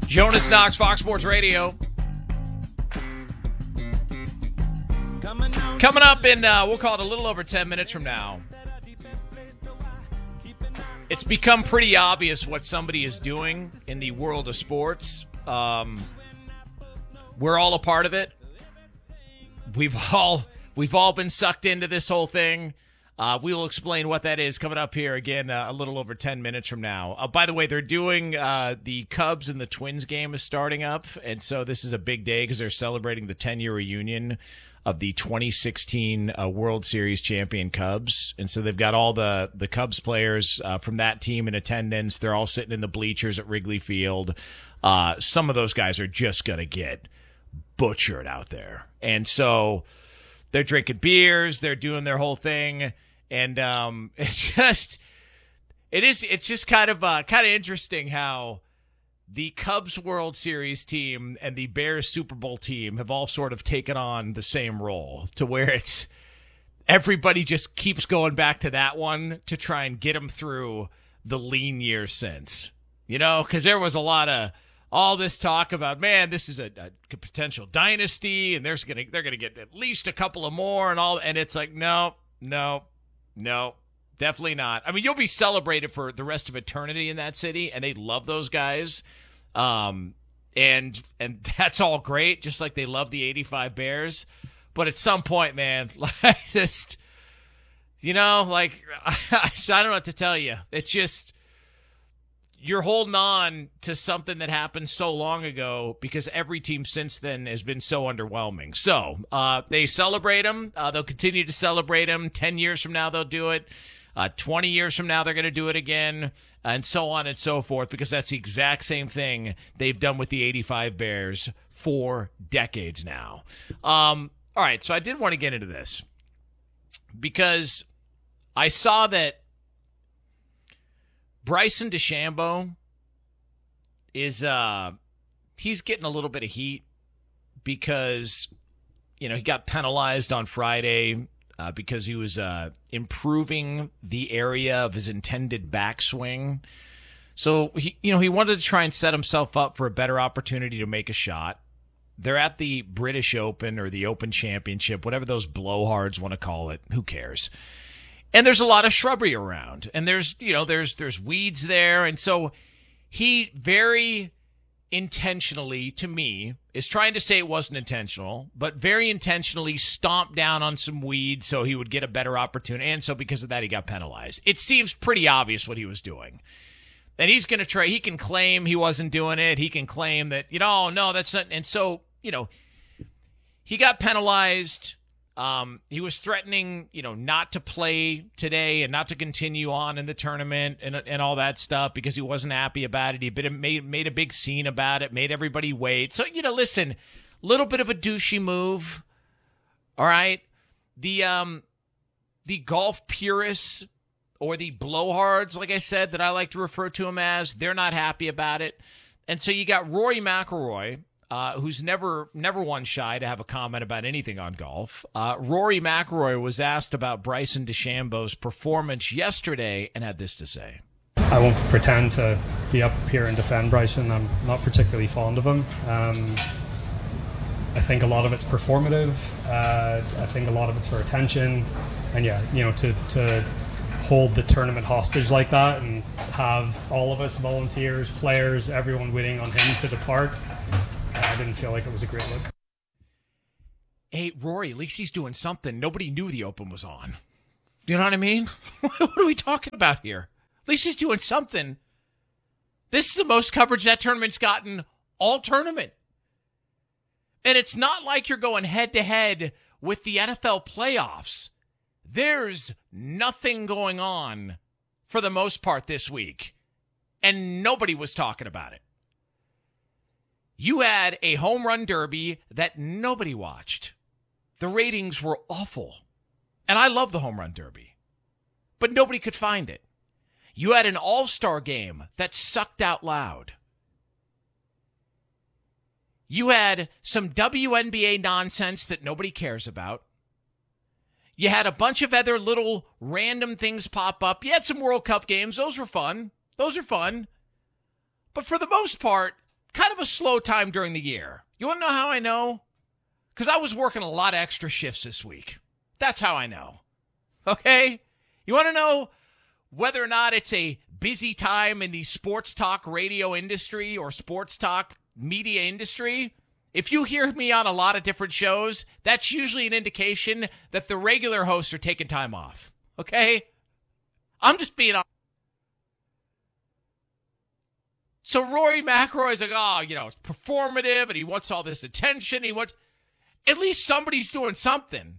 Jonas Knox, Fox Sports Radio. Coming up in, we'll call it a little over 10 minutes from now. It's become pretty obvious what somebody is doing in the world of sports. We're all a part of it. We've all been sucked into this whole thing. We will explain what that is coming up here again a little over 10 minutes from now. By the way, they're doing the Cubs and the Twins game is starting up, and so this is a big day because they're celebrating the 10-year reunion of the 2016 World Series champion Cubs. And so they've got all the Cubs players from that team in attendance. They're all sitting in the bleachers at Wrigley Field. Some of those guys are just going to get butchered out there. And so they're drinking beers. They're doing their whole thing. And it's just kind of interesting how the Cubs World Series team and the Bears Super Bowl team have all sort of taken on the same role to where it's everybody just keeps going back to that one to try and get them through the lean years since. You know, because there was a lot of all this talk about, man, this is a potential dynasty and they're gonna get at least a couple of more and it's like, no, definitely not. I mean, you'll be celebrated for the rest of eternity in that city, and they love those guys. And that's all great, just like they love the 85 Bears. But at some point, man, like just, you know, like, I don't know what to tell you. It's just, you're holding on to something that happened so long ago because every team since then has been so underwhelming. So they celebrate them. They'll continue to celebrate them. 10 years from now, they'll do it. 20 years from now, they're going to do it again, and so on and so forth, because that's the exact same thing they've done with the 85 Bears for decades now. All right, so I did want to get into this because I saw that Bryson DeChambeau is he's getting a little bit of heat because, you know, he got penalized on Friday because he was improving the area of his intended backswing. So he wanted to try and set himself up for a better opportunity to make a shot. They're at the British Open or the Open Championship, whatever those blowhards want to call it. Who cares? And there's a lot of shrubbery around, and there's weeds there, and so he very intentionally, to me, is trying to say it wasn't intentional, but very intentionally stomped down on some weeds so he would get a better opportunity, and so because of that, he got penalized. It seems pretty obvious what he was doing. And he's going to try, he can claim he wasn't doing it, he can claim that, no, that's not, and so, he got penalized. He was threatening, not to play today and not to continue on in the tournament and all that stuff because he wasn't happy about it. He made a big scene about it, made everybody wait. So, listen, little bit of a douchey move. All right. The golf purists or the blowhards, like I said, that I like to refer to them as, they're not happy about it. And so you got Rory McIlroy, who's never one shy to have a comment about anything on golf. Rory McIlroy was asked about Bryson DeChambeau's performance yesterday and had this to say. I won't pretend to be up here and defend Bryson. I'm not particularly fond of him. I think a lot of it's performative. I think a lot of it's for attention. And to hold the tournament hostage like that and have all of us, volunteers, players, everyone waiting on him to depart, I didn't feel like it was a great look. Hey, Rory, at least he's doing something. Nobody knew the Open was on. Do you know what I mean? What are we talking about here? At least he's doing something. This is the most coverage that tournament's gotten all tournament. And it's not like you're going head-to-head with the NFL playoffs. There's nothing going on for the most part this week. And nobody was talking about it. You had a home run derby that nobody watched. The ratings were awful. And I love the home run derby. But nobody could find it. You had an all-star game that sucked out loud. You had some WNBA nonsense that nobody cares about. You had a bunch of other little random things pop up. You had some World Cup games. Those were fun. But for the most part, kind of a slow time during the year. You want to know how I know? Because I was working a lot of extra shifts this week. That's how I know. Okay? You want to know whether or not it's a busy time in the sports talk radio industry or sports talk media industry? If you hear me on a lot of different shows, that's usually an indication that the regular hosts are taking time off. Okay? I'm just being honest. So Rory McIlroy's like, oh, it's performative, and he wants all this attention. At least somebody's doing something.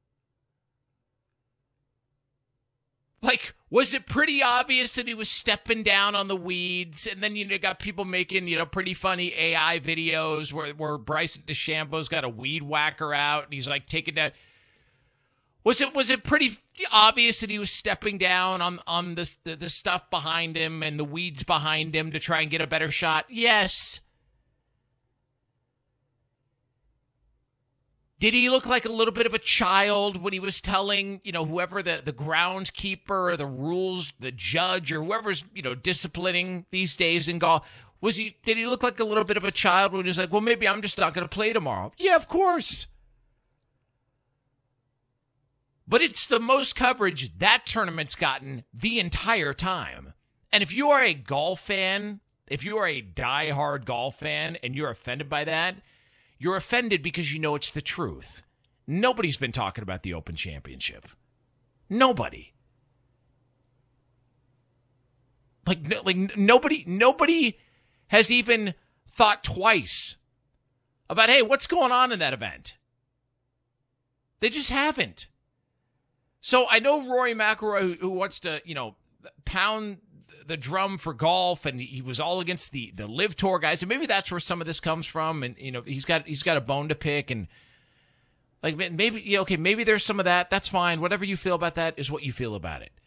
Like, was it pretty obvious that he was stepping down on the weeds? And then, you got people making, pretty funny AI videos where Bryson DeChambeau's got a weed whacker out, and he's, like, taking that. Was it pretty obvious that he was stepping down on the stuff behind him and the weeds behind him to try and get a better shot? Yes. Did he look like a little bit of a child when he was telling, whoever the groundskeeper or the rules, the judge or whoever's, disciplining these days in golf? Did he look like a little bit of a child when he was like, well, maybe I'm just not going to play tomorrow? Yeah, of course. But it's the most coverage that tournament's gotten the entire time. And if you are a golf fan, if you are a diehard golf fan and you're offended by that, you're offended because it's the truth. Nobody's been talking about the Open Championship. Nobody. Like nobody has even thought twice about, hey, what's going on in that event? They just haven't. So I know Rory McIlroy, who wants to, pound the drum for golf, and he was all against the Live Tour guys, and maybe that's where some of this comes from. And he's got a bone to pick, and like maybe there's some of that. That's fine. Whatever you feel about that is what you feel about it.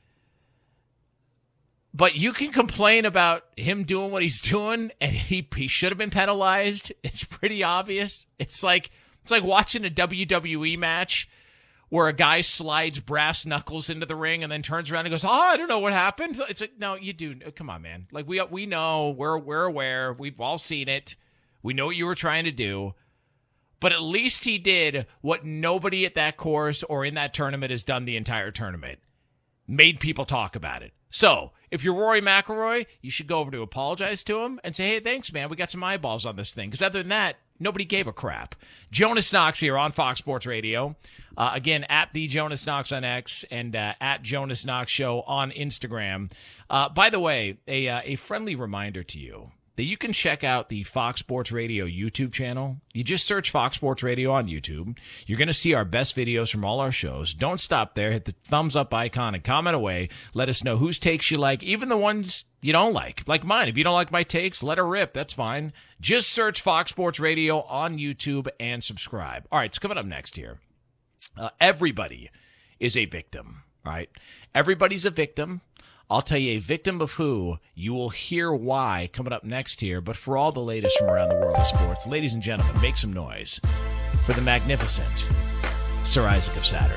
But you can complain about him doing what he's doing, and he should have been penalized. It's pretty obvious. It's like watching a WWE match where a guy slides brass knuckles into the ring and then turns around and goes, I don't know what happened. It's like, no, you do. Come on, man. Like, we know. We're aware. We've all seen it. We know what you were trying to do. But at least he did what nobody at that course or in that tournament has done the entire tournament. Made people talk about it. So, if you're Rory McIlroy, you should go over to apologize to him and say, hey, thanks, man. We got some eyeballs on this thing. Because other than that, nobody gave a crap. Jonas Knox here on Fox Sports Radio. Again, at the Jonas Knox on X and at Jonas Knox Show on Instagram. By the way, a friendly reminder to you that you can check out the Fox Sports Radio YouTube channel. You just search Fox Sports Radio on YouTube. You're going to see our best videos from all our shows. Don't stop there. Hit the thumbs up icon and comment away. Let us know whose takes you like, even the ones you don't like mine. If you don't like my takes, let her rip. That's fine. Just search Fox Sports Radio on YouTube and subscribe. All right, so coming up next here. Everybody is a victim, right? Everybody's a victim. I'll tell you a victim of who. You will hear why coming up next here. But for all the latest from around the world of sports, ladies and gentlemen, make some noise for the magnificent Sir Isaac of Saturday.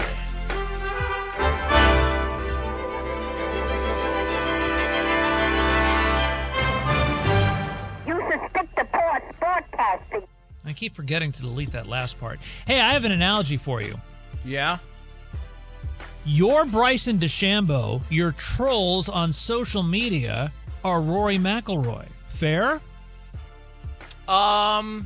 You should stick to poor sportcasting. I keep forgetting to delete that last part. Hey, I have an analogy for you. Yeah? Your Bryson DeChambeau, your trolls on social media are Rory McIlroy. Fair? Try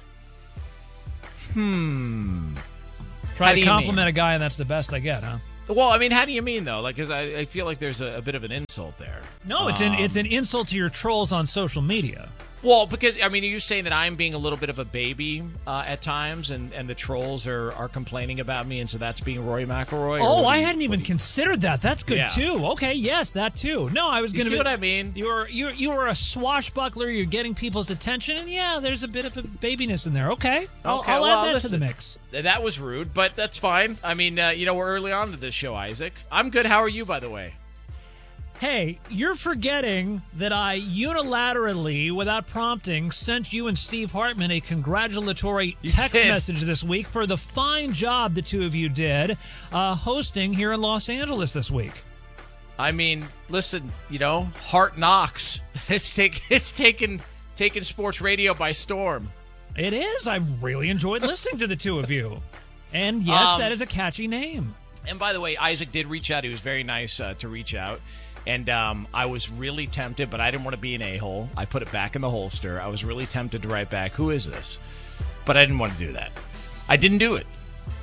to compliment a guy, and that's the best I get, huh? Well, I mean, how do you mean, though? Like, because I feel like there's a bit of an insult there. No, it's an insult to your trolls on social media. Well, because, I mean, are you saying that I'm being a little bit of a baby at times and the trolls are complaining about me, and so that's being Rory McIlroy? Oh, I hadn't even considered that. That's good, too. Okay, yes, that, too. No, I was going to... see what I mean? You were a swashbuckler. You're getting people's attention, and yeah, there's a bit of a babiness in there. Okay. I'll add that to the mix. That was rude, but that's fine. I mean, we're early on to this show, Isaac. I'm good. How are you, by the way? Hey, you're forgetting that I unilaterally, without prompting, sent you and Steve Hartman a congratulatory text message this week for the fine job the two of you did hosting here in Los Angeles this week. I mean, listen, Hart Knox. It's taken taking sports radio by storm. It is. I really enjoyed listening to the two of you. And yes, that is a catchy name. And by the way, Isaac did reach out. He was very nice to reach out. And I was really tempted, but I didn't want to be an a-hole. I put it back in the holster. I was really tempted to write back, who is this? But I didn't want to do that. I didn't do it.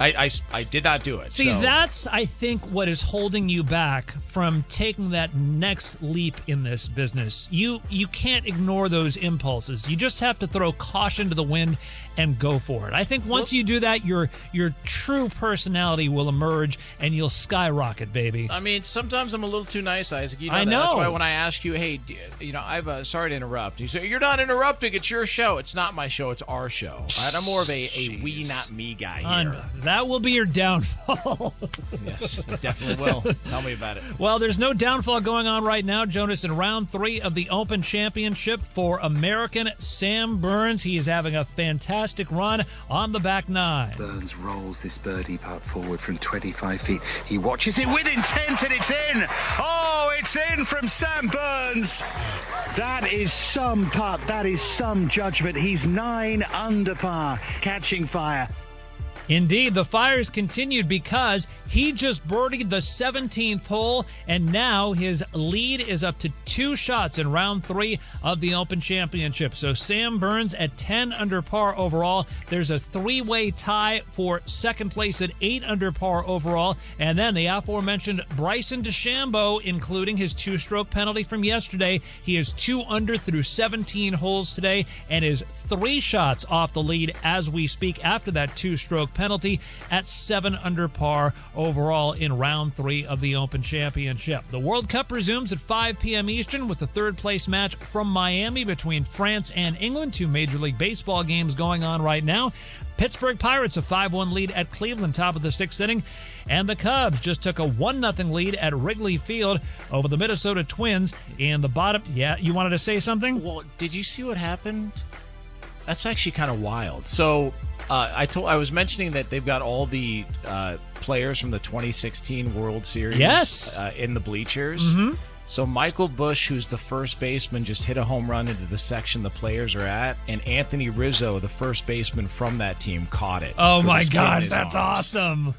I did not do it. See, so. That's, I think, what is holding you back from taking that next leap in this business. You can't ignore those impulses. You just have to throw caution to the wind and go for it. I think once you do that, your true personality will emerge and you'll skyrocket, baby. I mean, sometimes I'm a little too nice, Isaac. You know I that. know. That's why when I ask you, hey, I've sorry to interrupt. You say, you're not interrupting. It's your show. It's not my show. It's our show. Right? I'm more of a we, not me guy here. That will be your downfall. Yes, it definitely will. Tell me about it. Well, there's no downfall going on right now, Jonas, in round 3 of the Open Championship for American Sam Burns. He is having a fantastic run on the back 9. Burns rolls this birdie putt forward from 25 feet. He watches it with intent and it's in. Oh, it's in from Sam Burns. That is some putt. That is some judgment. He's 9 under par, catching fire. Indeed, the fires continued because he just birdied the 17th hole, and now his lead is up to 2 shots in round 3 of the Open Championship. So Sam Burns at 10 under par overall. There's a 3-way tie for second place at 8 under par overall. And then the aforementioned Bryson DeChambeau, including his 2-stroke penalty from yesterday. He is 2 under through 17 holes today and is 3 shots off the lead as we speak after that 2-stroke penalty at 7 under par overall in round 3 of the Open Championship. The World Cup resumes at 5 p.m. Eastern with the third-place match from Miami between France and England. 2 Major League Baseball games going on right now. Pittsburgh Pirates a 5-1 lead at Cleveland, top of the 6th inning. And the Cubs just took a 1-0 lead at Wrigley Field over the Minnesota Twins in the bottom. Yeah, you wanted to say something? Well, did you see what happened? That's actually kind of wild. So I was mentioning that they've got all the players from the 2016 World Series in the bleachers. Mm-hmm. So Michael Busch, who's the first baseman, just hit a home run into the section the players are at, and Anthony Rizzo, the first baseman from that team, caught it. Oh my gosh, that's awesome.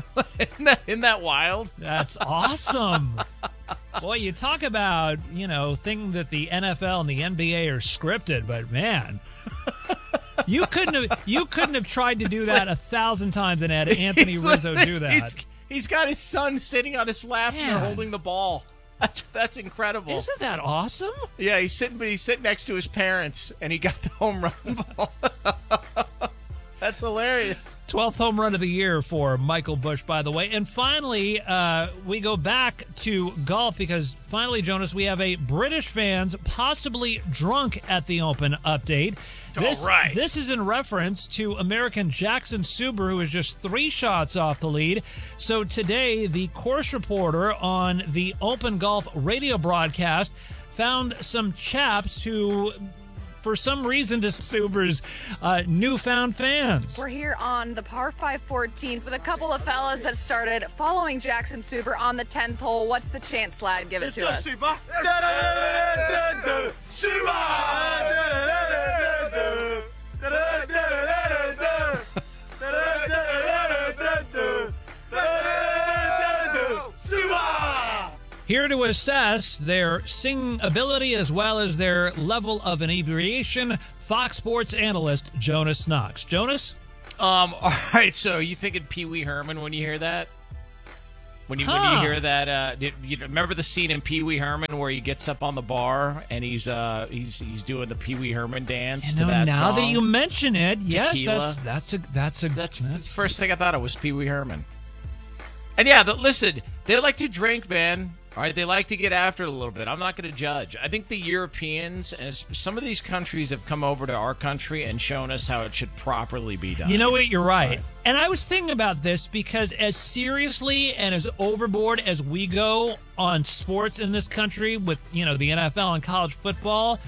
Isn't that wild? That's awesome. Boy, you talk about, thing that the NFL and the NBA are scripted, but man, you couldn't have tried to do that 1,000 times and had Anthony Rizzo do that. He's got his son sitting on his lap and they're holding the ball. That's incredible. Isn't that awesome? Yeah, he's sitting next to his parents, and he got the home run ball. That's hilarious. 12th home run of the year for Michael Busch, by the way. And finally, we go back to golf because finally, Jonas, we have a British fans possibly drunk at the Open update. This is in reference to American Jackson Suber, who is just 3 shots off the lead. So today, the course reporter on the Open Golf radio broadcast found some chaps who, for some reason, to Suber's newfound fans. We're here on the par 5 14th with a couple of fellas that started following Jackson Suber on the 10th hole. What's the chance, lad? Give it to us. Suber! Here to assess their singing ability as well as their level of inebriation, Fox Sports analyst Jonas Knox. Jonas? All right, so you thinking Pee Wee Herman when you hear that? When you hear that, you remember the scene in Pee Wee Herman where he gets up on the bar and he's doing the Pee Wee Herman dance to that now song? that you mention it, Tequila. yes, that's the first thing I thought of was Pee Wee Herman. And yeah, listen, they like to drink, man. All right, they like to get after it a little bit. I'm not going to judge. I think the Europeans and some of these countries have come over to our country and shown us how it should properly be done. You know what? You're right. And I was thinking about this because as seriously and as overboard as we go on sports in this country with, the NFL and college football,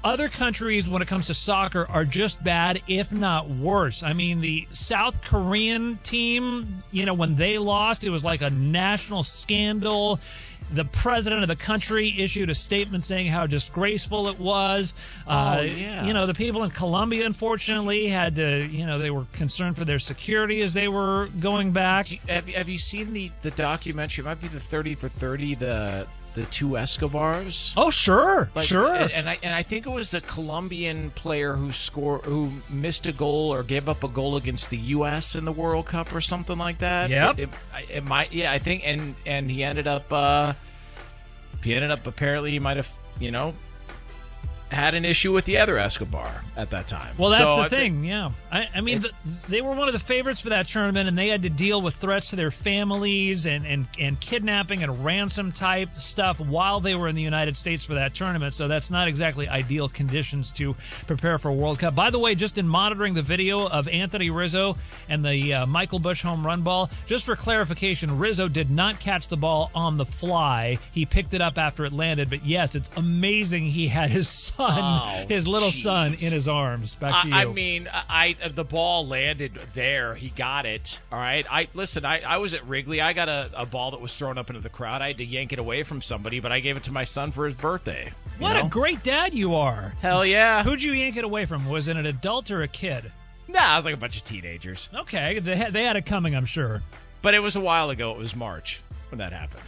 other countries, when it comes to soccer, are just bad, if not worse. I mean, the South Korean team, when they lost, it was like a national scandal. The president of the country issued a statement saying how disgraceful it was. The people in Colombia, unfortunately, had to, they were concerned for their security as they were going back. Have you seen the documentary? It might be the 30 for 30, the two Escobars. Oh, sure. Sure. And I think it was a Colombian player who missed a goal or gave up a goal against the U.S. in the World Cup or something like that. Yep. I think, and he ended up apparently he might have, had an issue with the other Escobar at that time. Well, that's the thing, yeah. I mean, they were one of the favorites for that tournament, and they had to deal with threats to their families and kidnapping and ransom type stuff while they were in the United States for that tournament. So that's not exactly ideal conditions to prepare for a World Cup. By the way, just in monitoring the video of Anthony Rizzo and the Michael Busch home run ball, just for clarification, Rizzo did not catch the ball on the fly. He picked it up after it landed. But yes, it's amazing he had his son, his little son, in his arms. Back to you. I mean, the ball landed there. He got it. All right. I was at Wrigley. I got a ball that was thrown up into the crowd. I had to yank it away from somebody, but I gave it to my son for his birthday. What a great dad you are. Hell yeah. Who'd you yank it away from? Was it an adult or a kid? Nah, it was like a bunch of teenagers. Okay. They had it coming, I'm sure. But it was a while ago. It was March when that happened.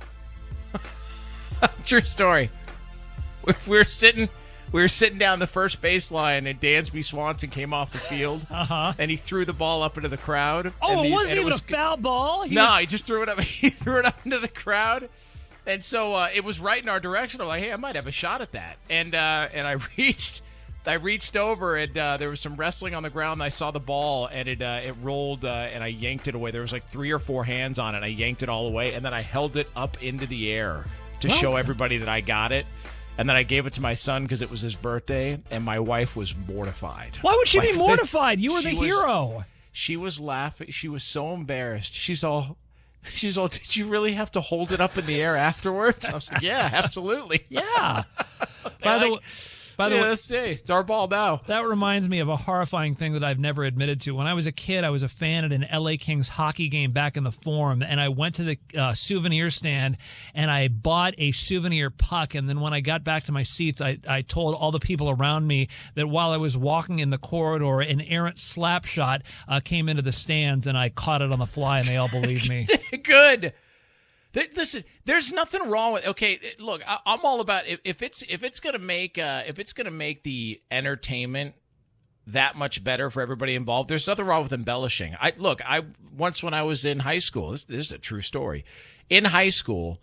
True story. We were sitting down the first baseline, and Dansby Swanson came off the field, and he threw the ball up into the crowd. Oh, it wasn't even a foul ball? He just threw it up. He threw it up into the crowd, and so it was right in our direction. I'm like, hey, I might have a shot at that. And I reached over, and there was some wrestling on the ground. And I saw the ball, and it rolled, and I yanked it away. There was like 3 or 4 hands on it. And I yanked it all away, and then I held it up into the air to show everybody that I got it. And then I gave it to my son because it was his birthday, and my wife was mortified. Why would she be mortified? You were the hero. She was laughing. She was so embarrassed. She's all, did you really have to hold it up in the air afterwards? I was like, yeah, absolutely. Yeah. By the way, let's see. It's our ball now. That reminds me of a horrifying thing that I've never admitted to. When I was a kid, I was a fan at an LA Kings hockey game back in the Forum, and I went to the souvenir stand, and I bought a souvenir puck. And then when I got back to my seats, I told all the people around me that while I was walking in the corridor, an errant slap shot came into the stands, and I caught it on the fly, and they all believed me. Good. Listen, there's nothing wrong with. Okay, look, I'm all about if it's gonna make the entertainment that much better for everybody involved. There's nothing wrong with embellishing. Once when I was in high school, this is a true story. In high school,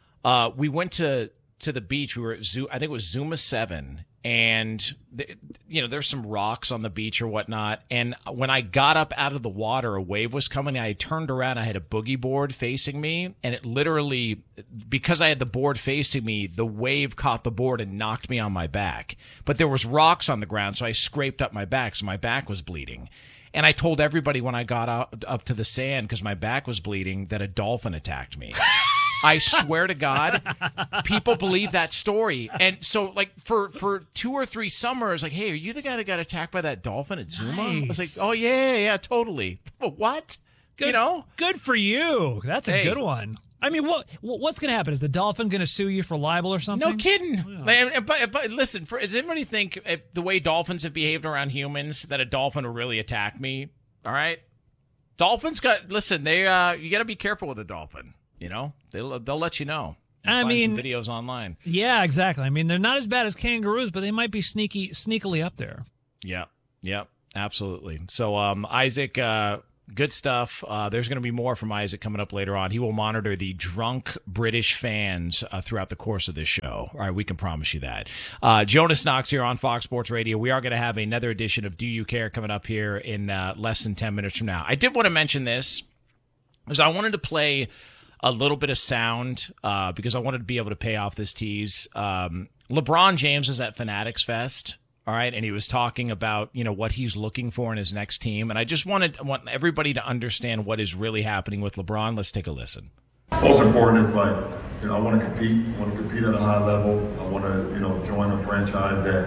we went to the beach. We were at I think it was Zuma 7. And, there's some rocks on the beach or whatnot. And when I got up out of the water, a wave was coming. I turned around. I had a boogie board facing me. And it literally, because I had the board facing me, the wave caught the board and knocked me on my back. But there was rocks on the ground, so I scraped up my back. So my back was bleeding. And I told everybody when I got up to the sand, because my back was bleeding, that a dolphin attacked me. I swear to God, people believe that story. And so, like, for 2 or 3 summers, like, hey, are you the guy that got attacked by that dolphin at Zuma? Nice. I was like, oh, yeah, totally. What? Good, good for you. That's a good one. I mean, what's going to happen? Is the dolphin going to sue you for libel or something? No kidding. Yeah. But listen, does anybody think if the way dolphins have behaved around humans that a dolphin will really attack me? All right? Dolphins you got to be careful with a dolphin. They'll let you know. I mean, some videos online. Yeah, exactly. I mean, they're not as bad as kangaroos, but they might be sneakily up there. Yeah, absolutely. So, Isaac, good stuff. There's going to be more from Isaac coming up later on. He will monitor the drunk British fans throughout the course of this show. All right, we can promise you that. Jonas Knox here on Fox Sports Radio. We are going to have another edition of Do You Care coming up here in less than 10 minutes from now. I did want to mention this because I wanted to play a little bit of sound because I wanted to be able to pay off this tease. LeBron James is at Fanatics Fest, all right, and he was talking about what he's looking for in his next team, and I just want everybody to understand what is really happening with LeBron. Let's take a listen. Most important is I want to compete. I want to compete at a high level. I want to join a franchise that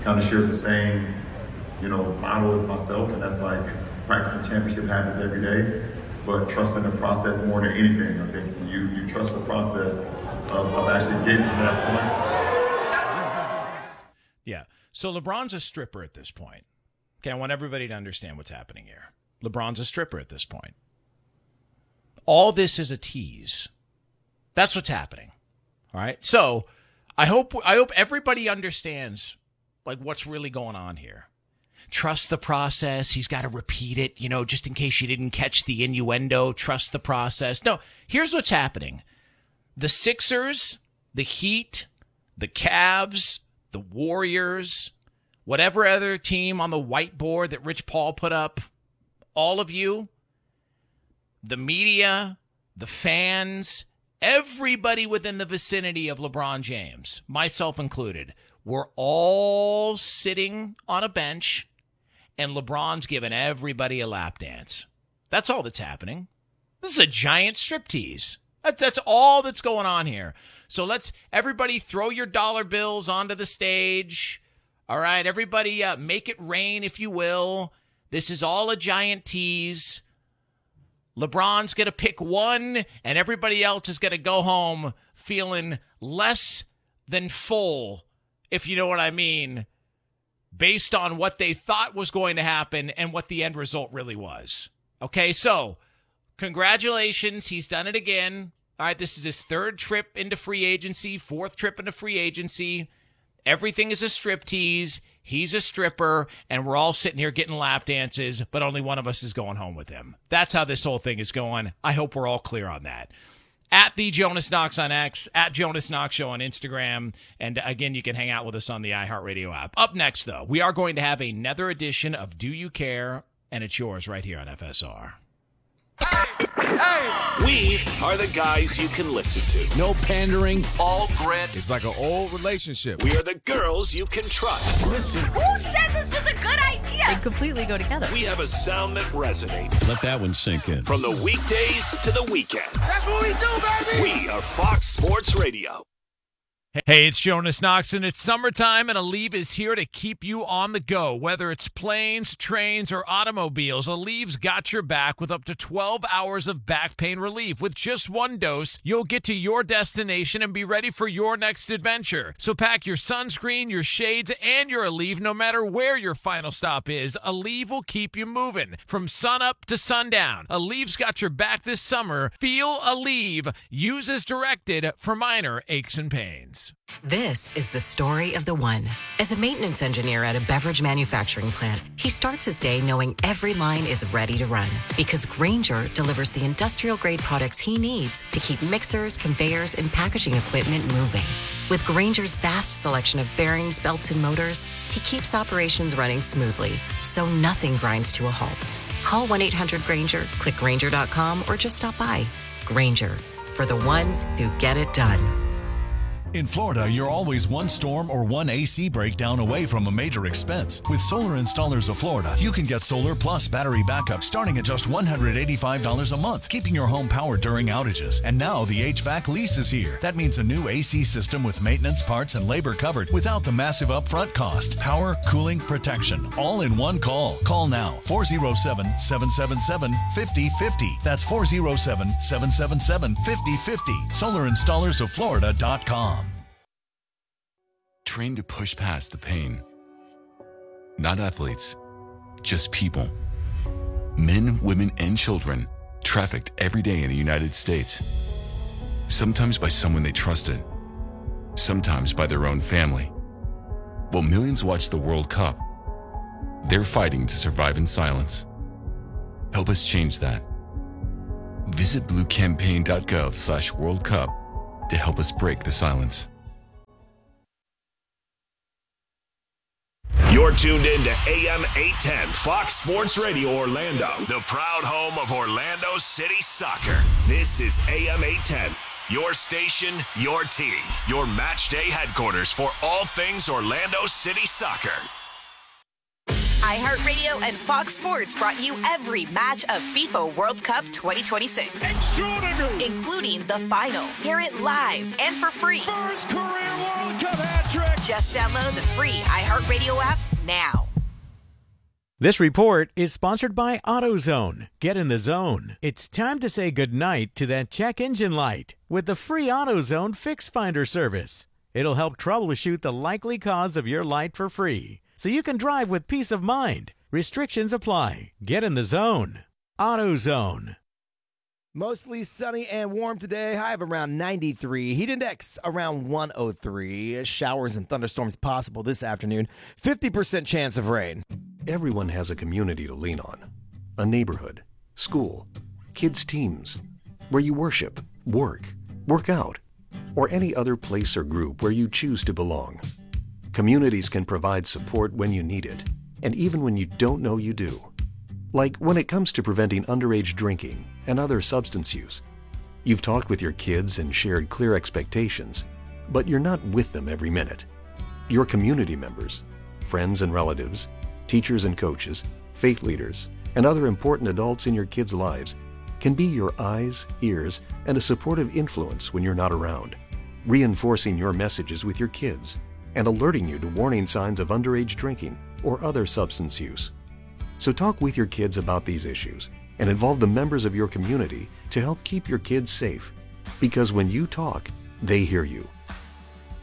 kind of shares the same, model as myself, and that's like practicing championship habits every day, but trusting the process more than anything. I think you trust the process of actually getting to that point. Yeah. So LeBron's a stripper at this point. Okay, I want everybody to understand what's happening here. LeBron's a stripper at this point. All this is a tease. That's what's happening. All right. So I hope everybody understands like what's really going on here. Trust the process. He's got to repeat it, just in case you didn't catch the innuendo. Trust the process. No, here's what's happening. The Sixers, the Heat, the Cavs, the Warriors, whatever other team on the whiteboard that Rich Paul put up, all of you, the media, the fans, everybody within the vicinity of LeBron James, myself included, we're all sitting on a bench, and LeBron's giving everybody a lap dance. That's all that's happening. This is a giant striptease. That's all that's going on here. So let's, everybody throw your dollar bills onto the stage. All right, everybody make it rain, if you will. This is all a giant tease. LeBron's going to pick one, and everybody else is going to go home feeling less than full, if you know what I mean, based on what they thought was going to happen and what the end result really was. Okay, so congratulations. He's done it again. All right, this is his third trip into free agency, fourth trip into free agency. Everything is a striptease. He's a stripper, and we're all sitting here getting lap dances, but only one of us is going home with him. That's how this whole thing is going. I hope we're all clear on that. At the Jonas Knox on X, at Jonas Knox Show on Instagram, and again, you can hang out with us on the iHeartRadio app. Up next, though, we are going to have another edition of Do You Care, and it's yours right here on FSR. We are the guys you can listen to. No pandering. All grit. It's like an old relationship. We are the girls you can trust. Listen. Who said this was a good idea? They completely go together. We have a sound that resonates. Let that one sink in. From the weekdays to the weekends. That's what we do, baby. We are Fox Sports Radio. Hey, it's Jonas Knox, and it's summertime, and Aleve is here to keep you on the go. Whether it's planes, trains, or automobiles, Aleve's got your back with up to 12 hours of back pain relief. With just one dose, you'll get to your destination and be ready for your next adventure. So pack your sunscreen, your shades, and your Aleve no matter where your final stop is. Aleve will keep you moving from sunup to sundown. Aleve's got your back this summer. Feel Aleve. Use as directed for minor aches and pains. This is the story of the one. As a maintenance engineer at a beverage manufacturing plant, he starts his day knowing every line is ready to run because Grainger delivers the industrial-grade products he needs to keep mixers, conveyors, and packaging equipment moving. With Grainger's vast selection of bearings, belts, and motors, he keeps operations running smoothly, so nothing grinds to a halt. Call 1-800-GRAINGER, click Grainger.com, or just stop by. Grainger, for the ones who get it done. In Florida, you're always one storm or one AC breakdown away from a major expense. With Solar Installers of Florida, you can get solar plus battery backup starting at just $185 a month, keeping your home powered during outages. And now the HVAC lease is here. That means a new AC system with maintenance, parts, and labor covered without the massive upfront cost. Power, cooling, protection, all in one call. Call now, 407-777-5050. That's 407-777-5050. SolarInstallersOfFlorida.com. Trained to push past the pain. Not athletes, just people. Men, women, and children trafficked every day in the United States. Sometimes by someone they trusted, sometimes by their own family. While millions watch the World Cup, they're fighting to survive in silence. Help us change that. Visit bluecampaign.gov/World Cup to help us break the silence. You're tuned in to AM 810 Fox Sports Radio Orlando, the proud home of Orlando City Soccer. This is AM 810, your station, your team, your match day headquarters for all things Orlando City Soccer. iHeartRadio and Fox Sports brought you every match of FIFA World Cup 2026. Extraordinary! Including the final. Hear it live and for free. First career World Cup hat trick. Just download the free iHeartRadio app now. This report is sponsored by AutoZone. Get in the zone. It's time to say goodnight to that check engine light with the free AutoZone Fix Finder service. It'll help troubleshoot the likely cause of your light for free, so you can drive with peace of mind. Restrictions apply. Get in the zone. AutoZone. Mostly sunny and warm today. High of around 93. Heat index around 103. Showers and thunderstorms possible this afternoon. 50% chance of rain. Everyone has a community to lean on. A neighborhood, school, kids' teams, where you worship, work out, or any other place or group where you choose to belong. Communities can provide support when you need it, and even when you don't know you do. Like when it comes to preventing underage drinking and other substance use. You've talked with your kids and shared clear expectations, but you're not with them every minute. Your community members, friends and relatives, teachers and coaches, faith leaders, and other important adults in your kids' lives can be your eyes, ears, and a supportive influence when you're not around, reinforcing your messages with your kids and alerting you to warning signs of underage drinking or other substance use. So talk with your kids about these issues and involve the members of your community to help keep your kids safe. Because when you talk, they hear you.